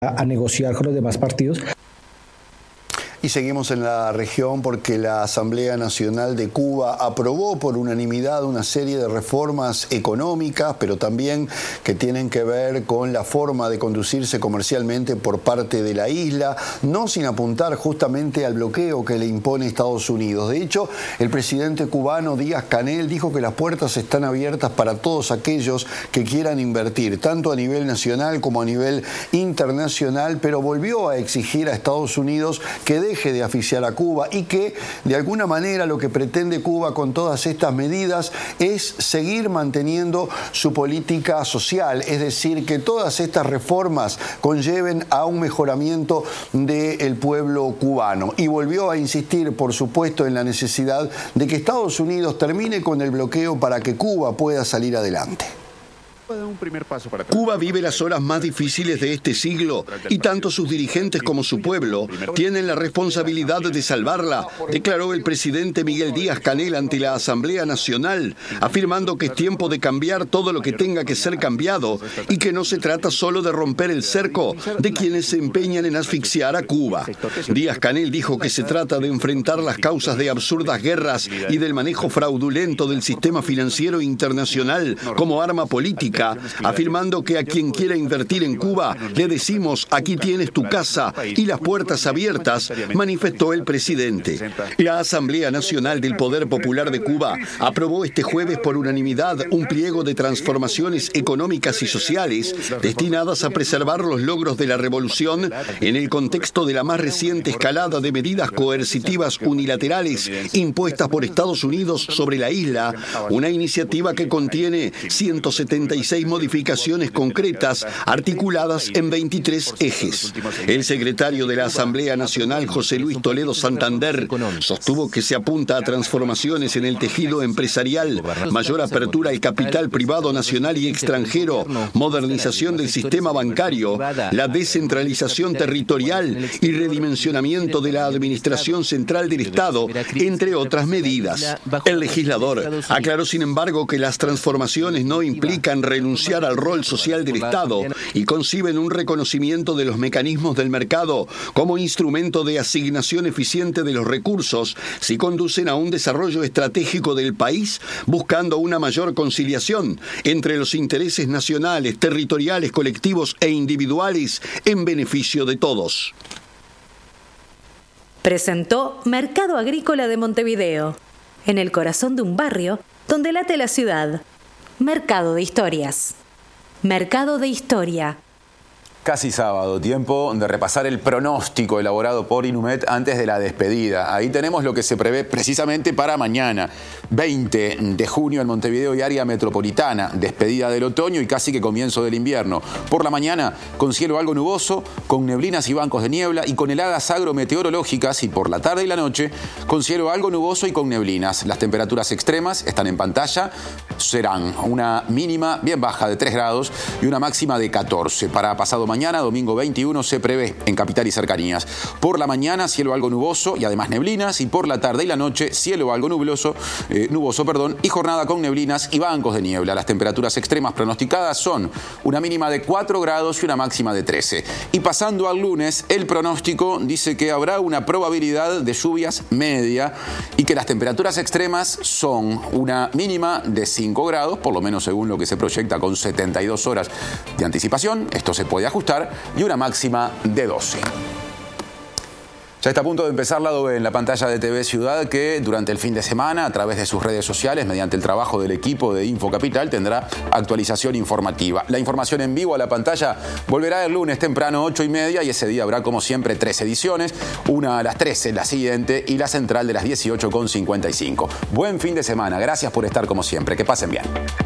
a negociar con los demás partidos. Y seguimos en la región porque la Asamblea Nacional de Cuba aprobó por unanimidad una serie de reformas económicas, pero también que tienen que ver con la forma de conducirse comercialmente por parte de la isla, no sin apuntar justamente al bloqueo que le impone Estados Unidos. De hecho, el presidente cubano Díaz-Canel dijo que las puertas están abiertas para todos aquellos que quieran invertir, tanto a nivel nacional como a nivel internacional, pero volvió a exigir a Estados Unidos que deje de asfixiar a Cuba y que de alguna manera lo que pretende Cuba con todas estas medidas es seguir manteniendo su política social, es decir, que todas estas reformas conlleven a un mejoramiento del pueblo cubano. Y volvió a insistir, por supuesto, en la necesidad de que Estados Unidos termine con el bloqueo para que Cuba pueda salir adelante. Cuba vive las horas más difíciles de este siglo y tanto sus dirigentes como su pueblo tienen la responsabilidad de salvarla, declaró el presidente Miguel Díaz-Canel ante la Asamblea Nacional, afirmando que es tiempo de cambiar todo lo que tenga que ser cambiado y que no se trata solo de romper el cerco de quienes se empeñan en asfixiar a Cuba. Díaz-Canel dijo que se trata de enfrentar las causas de absurdas guerras y del manejo fraudulento del sistema financiero internacional como arma política, afirmando que a quien quiera invertir en Cuba le decimos: aquí tienes tu casa y las puertas abiertas, manifestó el presidente. La Asamblea Nacional del Poder Popular de Cuba aprobó este jueves por unanimidad un pliego de transformaciones económicas y sociales destinadas a preservar los logros de la revolución en el contexto de la más reciente escalada de medidas coercitivas unilaterales impuestas por Estados Unidos sobre la isla, una iniciativa que contiene 176 modificaciones concretas articuladas en 23 ejes. El secretario de la Asamblea Nacional, José Luis Toledo Santander, sostuvo que se apunta a transformaciones en el tejido empresarial, mayor apertura al capital privado nacional y extranjero, modernización del sistema bancario, la descentralización territorial y redimensionamiento de la administración central del Estado, entre otras medidas. El legislador aclaró, sin embargo, que las transformaciones no implican renunciar al rol social del Estado y conciben un reconocimiento de los mecanismos del mercado como instrumento de asignación eficiente de los recursos si conducen a un desarrollo estratégico del país, buscando una mayor conciliación entre los intereses nacionales, territoriales, colectivos e individuales en beneficio de todos. Presentó Mercado Agrícola de Montevideo, en el corazón de un barrio donde late la ciudad. Mercado de Historias. Mercado de Historia. Casi sábado, tiempo de repasar el pronóstico elaborado por Inumet antes de la despedida. Ahí tenemos lo que se prevé precisamente para mañana, 20 de junio en Montevideo y área metropolitana, despedida del otoño y casi que comienzo del invierno. Por la mañana, con cielo algo nuboso, con neblinas y bancos de niebla y con heladas agrometeorológicas, y por la tarde y la noche, con cielo algo nuboso y con neblinas. Las temperaturas extremas están en pantalla, serán una mínima bien baja de 3 grados y una máxima de 14. Para pasado mañana, domingo 21, se prevé en capital y cercanías. Por la mañana, cielo algo nuboso y además neblinas, y por la tarde y la noche, cielo algo nuboso, y jornada con neblinas y bancos de niebla. Las temperaturas extremas pronosticadas son una mínima de 4 grados y una máxima de 13. Y pasando al lunes, el pronóstico dice que habrá una probabilidad de lluvias media y que las temperaturas extremas son una mínima de 5 grados, por lo menos según lo que se proyecta con 72 horas de anticipación. Esto se puede ajustar, y una máxima de 12. Ya está a punto de empezar la doble en la pantalla de TV Ciudad, que durante el fin de semana, a través de sus redes sociales, mediante el trabajo del equipo de Infocapital, tendrá actualización informativa. La información en vivo a la pantalla volverá el lunes temprano, 8:30, y ese día habrá, como siempre, 3 ediciones. Una a las 13, la siguiente, y la central de las 18:55. Buen fin de semana. Gracias por estar como siempre. Que pasen bien.